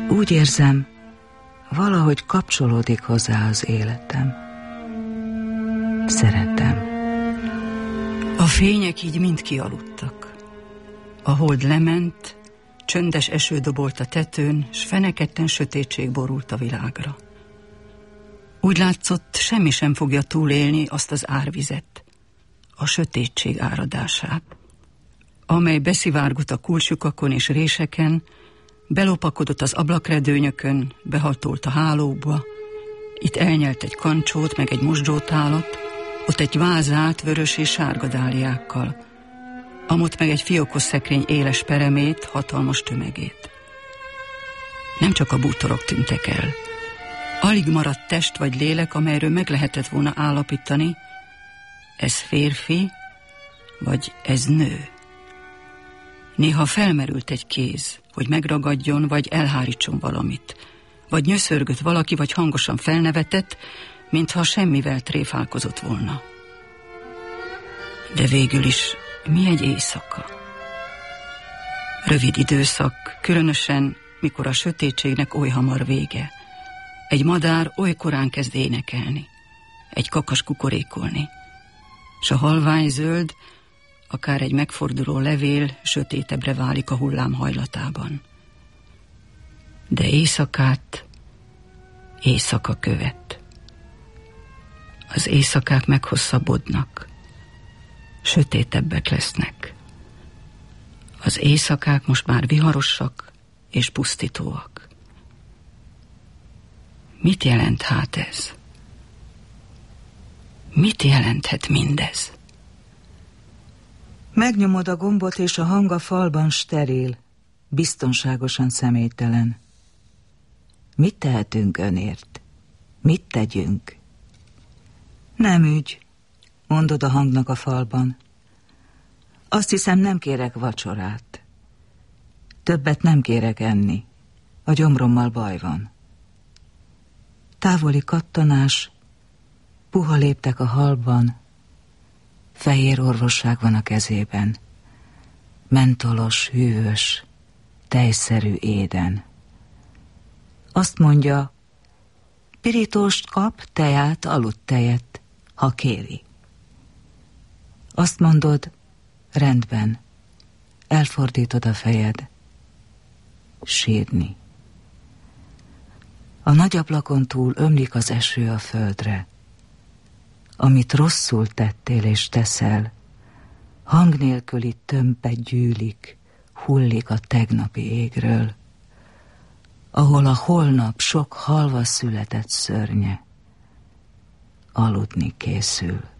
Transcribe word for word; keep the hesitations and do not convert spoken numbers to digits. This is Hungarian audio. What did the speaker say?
Úgy érzem, valahogy kapcsolódik hozzá az életem. Szeretem. A fények így mind kialudtak. A hold lement, csöndes eső dobolt a tetőn, s feneketten sötétség borult a világra. Úgy látszott, semmi sem fogja túlélni azt az árvizet, a sötétség áradását, amely beszivárgott a kulcsukakon és réseken, belopakodott az ablakredőnyökön, behatolt a hálóba, itt elnyelt egy kancsót, meg egy mosdótálat, ott egy vázát vörös és sárga dáliákkal, amott meg egy fiókos szekrény éles peremét, hatalmas tömegét. Nem csak a bútorok tűntek el. Alig maradt test vagy lélek, amelyről meg lehetett volna állapítani, ez férfi, vagy ez nő. Néha felmerült egy kéz, hogy megragadjon, vagy elhárítson valamit, vagy nyöszörgött valaki, vagy hangosan felnevetett, mintha semmivel tréfálkozott volna. De végül is mi egy éjszaka? Rövid időszak, különösen, mikor a sötétségnek oly hamar vége. Egy madár oly korán kezd énekelni, egy kakas kukorékolni, s a halvány zöld, akár egy megforduló levél sötétebbre válik a hullám hajlatában. De éjszakát éjszaka követ. Az éjszakák meghosszabbodnak, sötétebbek lesznek. Az éjszakák most már viharosak és pusztítóak. Mit jelent hát ez? Mit jelenthet mindez? Megnyomod a gombot, és a hang a falban steril, biztonságosan személytelen. Mit tehetünk önért? Mit tegyünk? Nem ügy, mondod a hangnak a falban. Azt hiszem, nem kérek vacsorát. Többet nem kérek enni. A gyomrommal baj van. Távoli kattanás, puha léptek a hallban, fehér orvosság van a kezében, mentolos, hűvös, tejszerű éden. Azt mondja, pirítóst kap, teját, aludt tejet, ha kéri. Azt mondod, rendben, elfordítod a fejed, sírni. A nagy ablakon túl ömlik az eső a földre. Amit rosszul tettél és teszel, hang nélküli tömpe gyűlik, hullik a tegnapi égről, ahol a holnap sok halva született szörnye aludni készül.